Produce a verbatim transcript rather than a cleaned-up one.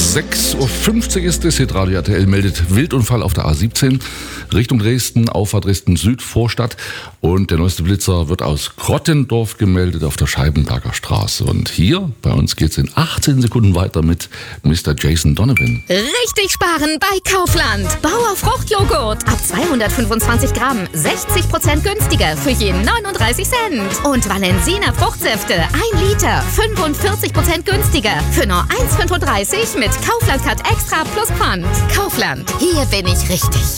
sechs Uhr fünfzig ist es. Hitradio R T L meldet Wildunfall auf der A siebzehn Richtung Dresden, Auffahrt Dresden Süd, Vorstadt. Und der neueste Blitzer wird aus Krottendorf gemeldet auf der Scheibenberger Straße. Und hier bei uns geht es in achtzehn Sekunden weiter mit Mister Jason Donovan. Richtig sparen bei Kaufland. Bauer Fruchtjoghurt ab zweihundertfünfundzwanzig Gramm, sechzig Prozent günstiger für je neununddreißig Cent. Und Valensina Fruchtsäfte ein Liter, fünfundvierzig Prozent günstiger für nur eins Komma fünfunddreißig mit Kaufland Cut Extra plus Pfand. Kaufland, hier bin ich richtig.